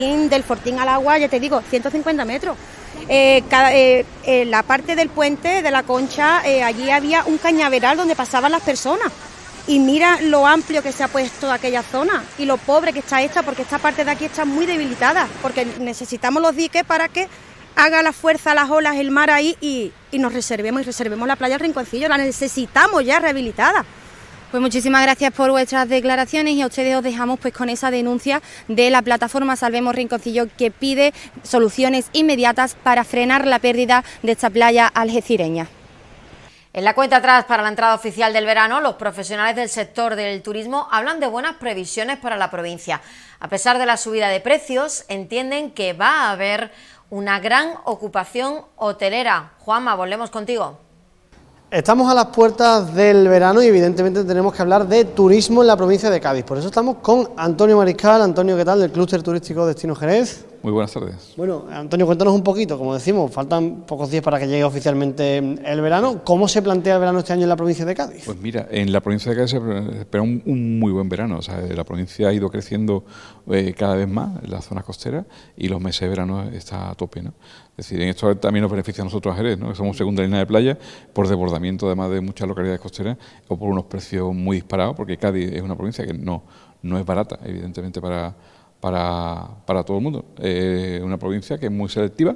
Del Fortín al agua, ya te digo, 150 metros. La parte del puente de la Concha, allí había un cañaveral donde pasaban las personas. Y mira lo amplio que se ha puesto aquella zona y lo pobre que está hecha, porque esta parte de aquí está muy debilitada, porque necesitamos los diques para que haga la fuerza las olas, el mar ahí y nos reservemos la playa del Rinconcillo, la necesitamos ya rehabilitada. Pues muchísimas gracias por vuestras declaraciones y a ustedes os dejamos pues con esa denuncia de la plataforma Salvemos Rinconcillo, que pide soluciones inmediatas para frenar la pérdida de esta playa algecireña. En la cuenta atrás para la entrada oficial del verano, los profesionales del sector del turismo hablan de buenas previsiones para la provincia. A pesar de la subida de precios, entienden que va a haber una gran ocupación hotelera. Juanma, volvemos contigo. Estamos a las puertas del verano y evidentemente tenemos que hablar de turismo en la provincia de Cádiz. Por eso estamos con Antonio Mariscal. Antonio, ¿qué tal? Del Clúster Turístico Destino Jerez. Muy buenas tardes. Bueno, Antonio, cuéntanos un poquito, como decimos, faltan pocos días para que llegue oficialmente el verano. ¿Cómo se plantea el verano este año en la provincia de Cádiz? Pues mira, en la provincia de Cádiz se espera un muy buen verano. O sea, la provincia ha ido creciendo cada vez más en las zonas costeras y los meses de verano está a tope, ¿no? Es decir, en esto también nos beneficia a nosotros a Jerez, ¿no? Que somos segunda línea de playa, por desbordamiento además de muchas localidades costeras o por unos precios muy disparados, porque Cádiz es una provincia que no es barata, evidentemente, para todo el mundo. Una provincia que es muy selectiva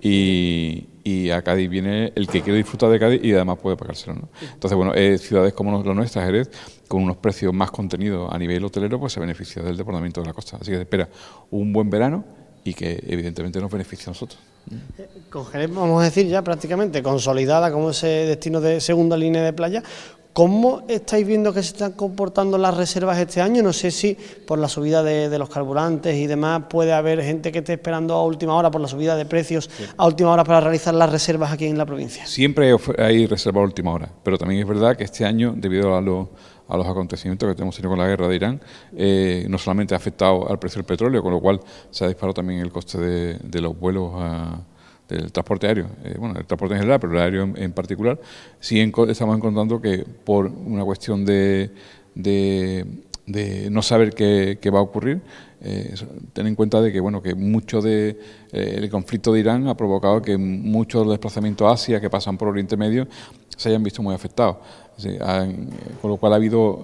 y a Cádiz viene el que quiere disfrutar de Cádiz y además puede pagárselo, ¿no? Entonces, bueno, ciudades como la nuestra, Jerez, con unos precios más contenidos a nivel hotelero, pues se beneficia del desbordamiento de la costa. Así que se espera un buen verano y que evidentemente nos beneficia a nosotros. Con Jerez, vamos a decir, ya prácticamente consolidada como ese destino de segunda línea de playa. ¿Cómo estáis viendo que se están comportando las reservas este año? No sé si por la subida de los carburantes y demás puede haber gente que esté esperando a última hora por la subida de precios, sí, a última hora para realizar las reservas aquí en la provincia. Siempre hay reservas a última hora, pero también es verdad que este año, debido a los acontecimientos que tenemos tenido con la guerra de Irán, no solamente ha afectado al precio del petróleo, con lo cual se ha disparado también el coste de los vuelos del transporte aéreo, el transporte en general, pero el aéreo en particular. Sí estamos encontrando que por una cuestión de no saber qué va a ocurrir, ten en cuenta de que que mucho el conflicto de Irán ha provocado que muchos de los desplazamientos a Asia que pasan por Oriente Medio se hayan visto muy afectados. Sí, con lo cual ha habido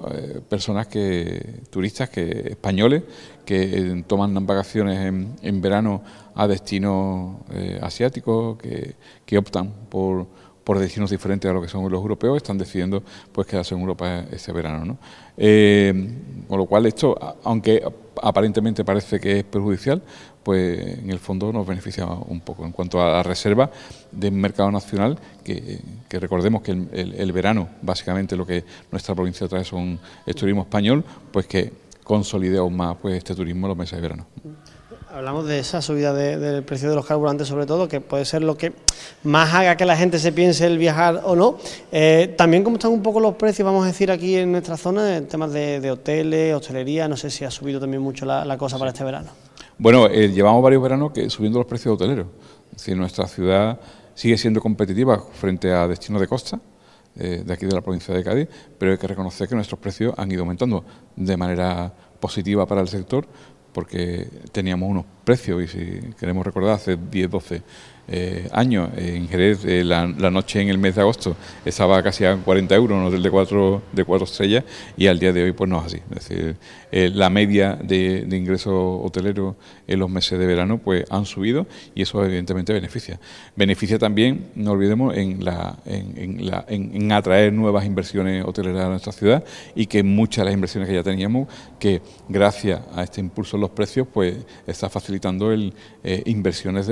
turistas españoles que toman vacaciones en verano a destinos asiáticos, que optan por destinos diferentes a lo que son los europeos, están decidiendo pues quedarse en Europa este verano, ¿no? Con lo cual esto, aunque aparentemente parece que es perjudicial, pues en el fondo nos beneficia un poco. En cuanto a la reserva del mercado nacional, que recordemos que el verano, básicamente lo que nuestra provincia trae es turismo español, pues que consolide aún más pues este turismo en los meses de verano. Hablamos de esa subida del precio de los carburantes, sobre todo, que puede ser lo que más haga que la gente se piense el viajar o no. También, ¿cómo están un poco los precios, vamos a decir, aquí en nuestra zona, en temas de hoteles, hostelería? No sé si ha subido también mucho la cosa para este verano. Bueno, llevamos varios veranos subiendo los precios hoteleros. Es decir, nuestra ciudad sigue siendo competitiva frente a destinos de costa, de aquí de la provincia de Cádiz, pero hay que reconocer que nuestros precios han ido aumentando de manera positiva para el sector, porque teníamos unos precios, y si queremos recordar, hace 10, 12 años en Jerez, la noche en el mes de agosto estaba casi a 40 euros, un hotel de cuatro estrellas, y al día de hoy pues no es así. Es decir, la media de ingresos hoteleros en los meses de verano pues han subido, y eso evidentemente beneficia. Beneficia también, no olvidemos, en atraer nuevas inversiones hoteleras a nuestra ciudad, y que muchas de las inversiones que ya teníamos, que gracias a este impulso en los precios pues está facilitando inversiones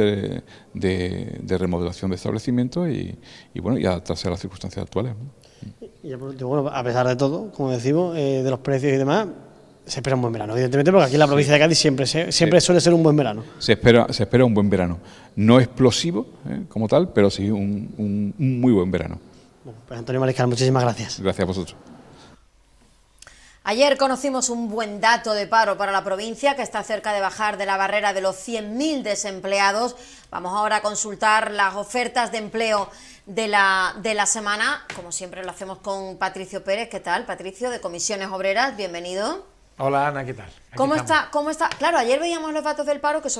de remodelación de establecimientos y adaptarse a las circunstancias actuales. Y ya por último, bueno, a pesar de todo, como decimos, de los precios y demás, se espera un buen verano, evidentemente, porque aquí en la provincia de Cádiz siempre suele ser un buen verano. Se espera un buen verano, no explosivo como tal, pero sí un muy buen verano. Bueno, pues Antonio Mariscal, muchísimas gracias. Gracias a vosotros. Ayer conocimos un buen dato de paro para la provincia, que está cerca de bajar de la barrera de los 100.000 desempleados. Vamos ahora a consultar las ofertas de empleo de la semana. Como siempre lo hacemos con Patricio Pérez. ¿Qué tal, Patricio, de Comisiones Obreras? Bienvenido. Hola, Ana, ¿qué tal? ¿Cómo está? Claro, ayer veíamos los datos del paro, que son